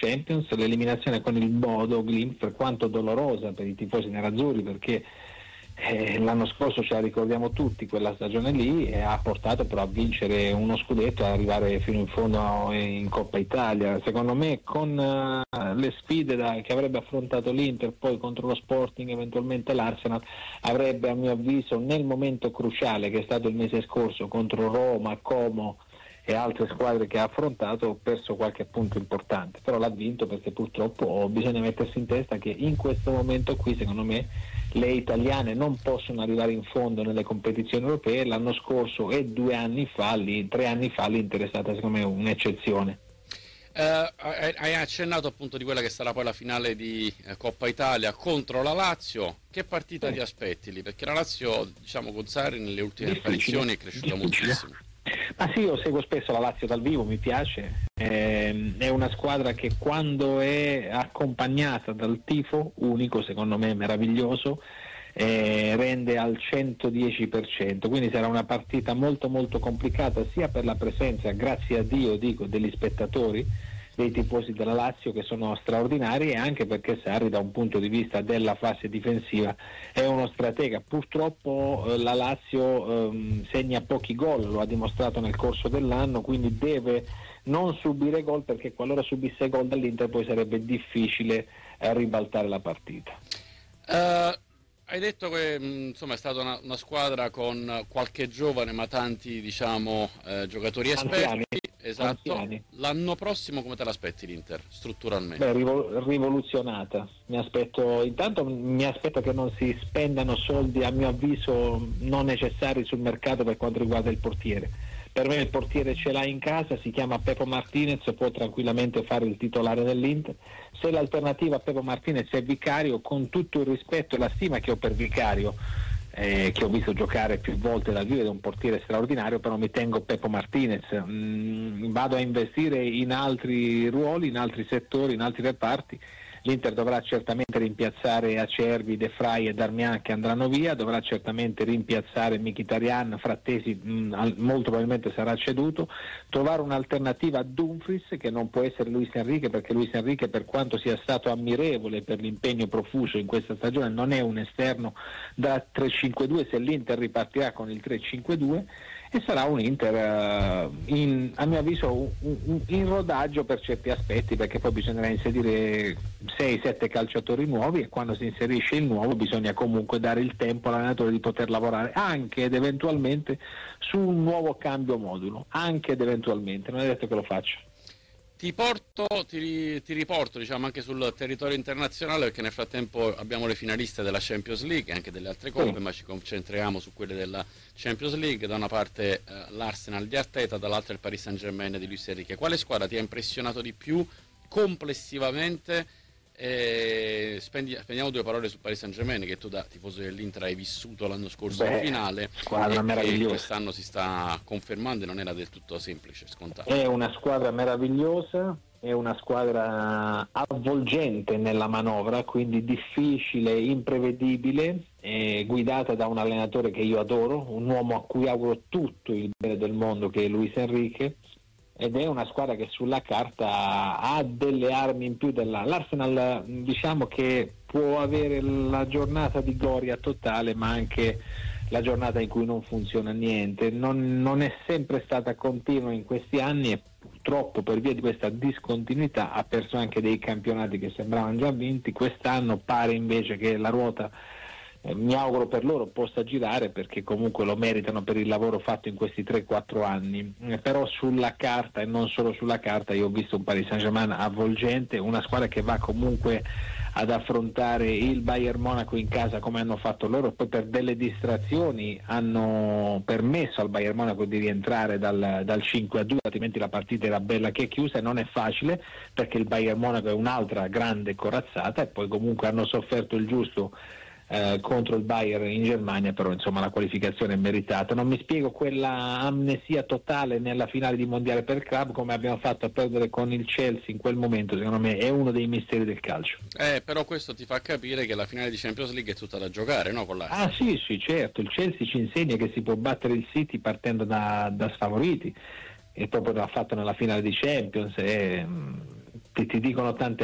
Champions, l'eliminazione con il Bodo Glimt, per quanto dolorosa per i tifosi nerazzurri, perché l'anno scorso ce la ricordiamo tutti quella stagione lì, e ha portato però a vincere uno scudetto, ad arrivare fino in fondo in Coppa Italia. Secondo me con le sfide che avrebbe affrontato l'Inter poi contro lo Sporting, eventualmente l'Arsenal, avrebbe, a mio avviso, nel momento cruciale che è stato il mese scorso contro Roma, Como e altre squadre che ha affrontato, perso qualche punto importante, però l'ha vinto perché purtroppo bisogna mettersi in testa che in questo momento qui, secondo me, le italiane non possono arrivare in fondo nelle competizioni europee. L'anno scorso e 3 anni fa l'Inter è stata, secondo me, un'eccezione. Hai accennato appunto di quella che sarà poi la finale di Coppa Italia contro la Lazio. Che partita ti aspetti lì? Perché la Lazio, diciamo, con Sarri nelle ultime apparizioni è cresciuta moltissimo. Ma sì, io seguo spesso la Lazio dal vivo, mi piace, è una squadra che quando è accompagnata dal tifo unico, secondo me meraviglioso, rende al 110%, quindi sarà una partita molto molto complicata, sia per la presenza, grazie a Dio dico, degli spettatori, dei tifosi della Lazio, che sono straordinari, e anche perché Sarri, da un punto di vista della fase difensiva, è uno stratega. Purtroppo la Lazio segna pochi gol, lo ha dimostrato nel corso dell'anno, quindi deve non subire gol, perché qualora subisse gol dall'Inter poi sarebbe difficile ribaltare la partita. Hai detto che insomma è stata una squadra con qualche giovane ma tanti, diciamo, giocatori esperti. Anziani. Esatto. Anziani. L'anno prossimo come te l'aspetti l'Inter strutturalmente? Rivoluzionata. Mi aspetto che non si spendano soldi, a mio avviso, non necessari sul mercato per quanto riguarda il portiere. Per me il portiere ce l'ha in casa, si chiama Pepo Martinez, può tranquillamente fare il titolare dell'Inter. Se l'alternativa a Pepo Martinez è Vicario, con tutto il rispetto e la stima che ho per Vicario, che ho visto giocare più volte dal vivo, ed è un portiere straordinario, però mi tengo Pepo Martinez. Vado a investire in altri ruoli, in altri settori, in altri reparti. L'Inter dovrà certamente rimpiazzare Acerbi, De Vrij e Darmian, che andranno via, dovrà certamente rimpiazzare Mkhitaryan, Frattesi molto probabilmente sarà ceduto, trovare un'alternativa a Dumfries, che non può essere Luis Enrique, perché Luis Enrique, per quanto sia stato ammirevole per l'impegno profuso in questa stagione, non è un esterno da 3-5-2 se l'Inter ripartirà con il 3-5-2, e sarà un Inter a mio avviso in rodaggio per certi aspetti, perché poi bisognerà inserire 6-7 calciatori nuovi, e quando si inserisce il nuovo bisogna comunque dare il tempo all'allenatore di poter lavorare anche ed eventualmente su un nuovo cambio modulo, anche ed eventualmente, non è detto che lo faccia. Ti riporto, diciamo, anche sul territorio internazionale, perché nel frattempo abbiamo le finaliste della Champions League e anche delle altre coppe, ma ci concentriamo su quelle della Champions League. Da una parte l'Arsenal di Arteta, dall'altra il Paris Saint-Germain di Luis Enrique. Quale squadra ti ha impressionato di più complessivamente? Spendiamo 2 parole su Paris Saint-Germain, che tu da tifoso dell'Inter hai vissuto l'anno scorso in finale, squadra meravigliosa, che quest'anno si sta confermando e non era del tutto semplice, scontato. È una squadra meravigliosa, è una squadra avvolgente nella manovra, quindi difficile, imprevedibile, guidata da un allenatore che io adoro, un uomo a cui auguro tutto il bene del mondo, che è Luis Enrique, ed è una squadra che sulla carta ha delle armi in più l'Arsenal. Diciamo che può avere la giornata di gloria totale, ma anche la giornata in cui non funziona niente. Non è sempre stata continua in questi anni, e purtroppo per via di questa discontinuità ha perso anche dei campionati che sembravano già vinti. Quest'anno pare invece che la ruota, mi auguro per loro, possa girare, perché comunque lo meritano per il lavoro fatto in questi 3-4 anni, però sulla carta, e non solo sulla carta, io ho visto un Paris Saint-Germain avvolgente, una squadra che va comunque ad affrontare il Bayern Monaco in casa come hanno fatto loro, poi per delle distrazioni hanno permesso al Bayern Monaco di rientrare dal 5-2, altrimenti la partita era bella che chiusa, e non è facile, perché il Bayern Monaco è un'altra grande corazzata, e poi comunque hanno sofferto il giusto contro il Bayern in Germania, però insomma la qualificazione è meritata. Non mi spiego quella amnesia totale nella finale di mondiale per club, come abbiamo fatto a perdere con il Chelsea in quel momento. Secondo me è uno dei misteri del calcio. Però questo ti fa capire che la finale di Champions League è tutta da giocare, no? Con l'Arsenal. Sì, certo, il Chelsea ci insegna che si può battere il City partendo da sfavoriti, e proprio l'ha fatto nella finale di Champions, ti dicono tante